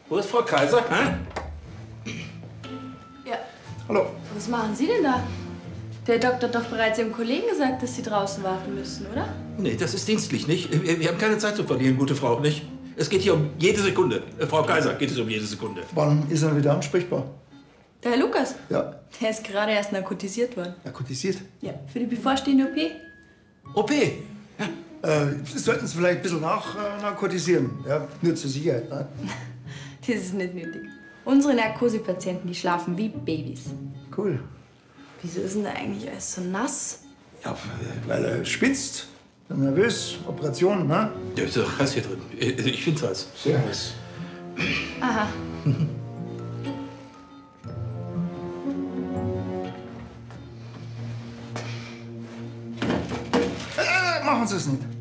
Wo ist Frau Kaiser? Hä? Ja. Hallo. Was machen Sie denn da? Der Doktor hat doch bereits Ihrem Kollegen gesagt, dass Sie draußen warten müssen, oder? Nee, das ist dienstlich, nicht? Wir haben keine Zeit zu verlieren, gute Frau, nicht? Es geht hier um jede Sekunde. Frau Kaiser, geht es um jede Sekunde. Wann ist er wieder ansprechbar? Der Herr Lukas? Ja. Der ist gerade erst narkotisiert worden. Narkotisiert? Ja, für die bevorstehende OP. OP? Ja. Sollten Sie vielleicht ein bisschen nachnarkotisieren. Ja, nur zur Sicherheit. Ne? Das ist nicht nötig. Unsere Narkosepatienten, die schlafen wie Babys. Cool. Wieso ist denn da eigentlich alles so nass? Ja, weil er spitzt, nervös, Operation, ne? Ja, ist doch heiß hier drin. Ich find's heiß. Sehr heiß. Aha. Machen Sie es nicht.